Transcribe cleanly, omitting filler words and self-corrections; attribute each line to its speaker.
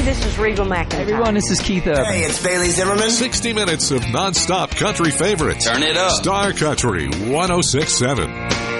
Speaker 1: this is Regal McIntyre.
Speaker 2: Hey everyone, this is Keith Urban.
Speaker 3: Hey, it's Bailey Zimmerman.
Speaker 4: 60 minutes of non-stop country favorites.
Speaker 3: Turn it up.
Speaker 4: Star Country 106.7.